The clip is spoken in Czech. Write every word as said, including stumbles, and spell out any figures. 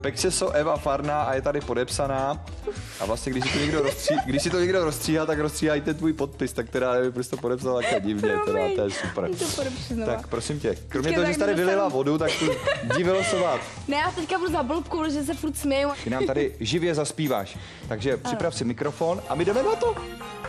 Pexeso Eva Farná a je tady podepsaná. A vlastně, když si to někdo, rozstří, když si to někdo rozstříhá, tak rozstříhá i ten tvůj podpis, tak teda nevím, proč to podepsal takhle divně, teda, to je super. Tak prosím tě, kromě toho, že jsi tady vylila vodu, tak tu jdi vylosovat. Ne, já teďka budu za blbku, protože se furt směju. Ty nám tady živě zaspíváš, takže připrav si mikrofon a my jdeme na to.